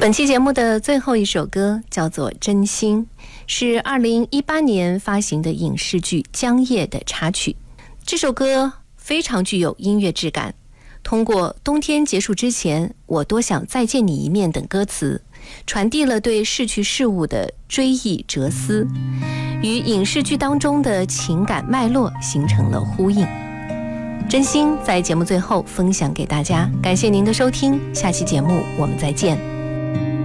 本期节目的最后一首歌叫做《真心》，是2018年发行的影视剧《江夜》的插曲。这首歌非常具有音乐质感，通过冬天结束之前我多想再见你一面等歌词，传递了对逝去事物的追忆哲思，与影视剧当中的情感脉络形成了呼应。真心在节目最后分享给大家，感谢您的收听，下期节目我们再见。